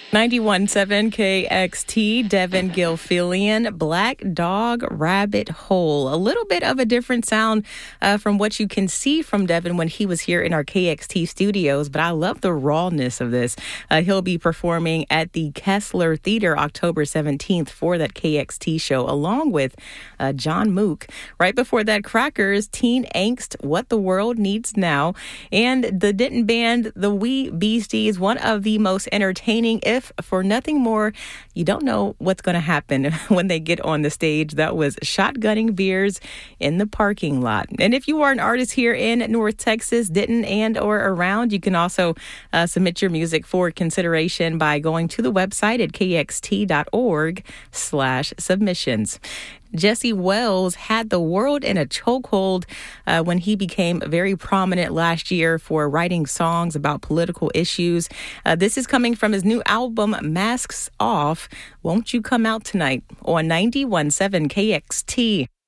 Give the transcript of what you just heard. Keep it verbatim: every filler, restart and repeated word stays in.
ninety-one point seven K X T, Devin Gilfillian, Black Dog Rabbit Hole. A little bit of a different sound uh, from what you can see from Devin when he was here in our K X T studios, but I love the rawness of this. Uh, he'll be performing at the Kessler Theater October seventeenth for that K X T show, along with uh, John Mook. Right before that, Crackers, Teen Angst, What the World Needs Now, and the Denton band, the Wee Beasties, one of the most entertaining, if for nothing more. You don't know what's going to happen when they get on the stage. That was Shotgunning Beers in the Parking Lot. And if you are an artist here in North Texas, Denton, and or around, you can also uh, submit your music for consideration by going to the website at kxt.org slash submissions. Jesse Wells had the world in a chokehold uh, when he became very prominent last year for writing songs about political issues. Uh, this is coming from his new album, Masks Off. Won't You Come Out Tonight on ninety-one point seven K X T.